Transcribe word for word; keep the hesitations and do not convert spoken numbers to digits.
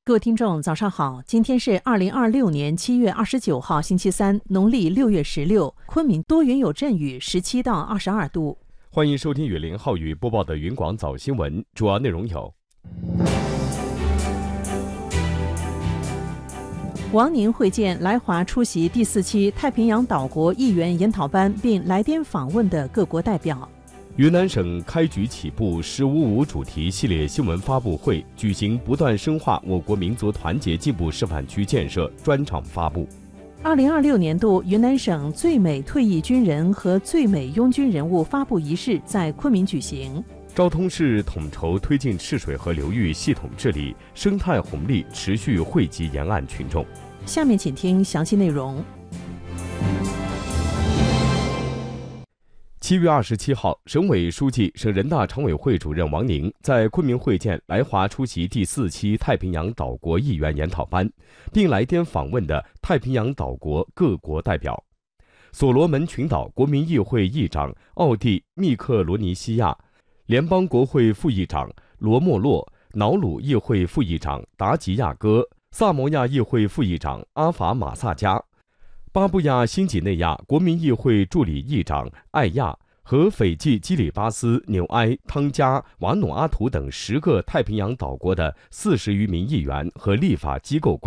各位听众，早上好！今天是二零二六年七月二十九号，星期三，农历六月十六。昆明多云有阵雨，十七到二十二度。 欢迎收听由林浩宇播报的云广早新闻，主要内容有： 王宁会见来华出席第四期太平洋岛国议员研讨班并来滇访问的各国代表。 云南省开局起步“十五五”主题系列新闻发布会举行不断深化我国民族团结进步示范区建设专场发布。 二零二六年度云南省最美退役军人和最美拥军人物发布仪式在昆明举行。 昭通市统筹推进赤水河流域系统治理，生态红利持续惠及沿岸群众。 下面请听详细内容。 七月二十七号，省委书记、省人大常委会主任王宁在昆明会见来华出席第四期太平洋岛国议员研讨班，并来滇访问的太平洋岛国各国代表。所罗门群岛国民议会议长奥蒂密克罗尼西亚，联邦国会副议长罗莫洛，瑙鲁议会副议长达吉亚哥，萨摩亚议会副议长阿法马萨加，巴布亚新几内亚国民议会助理议长艾亚和斐济、基里巴斯、纽埃、汤加、瓦努阿图等十个太平洋岛国的四十余名议员和立法机构官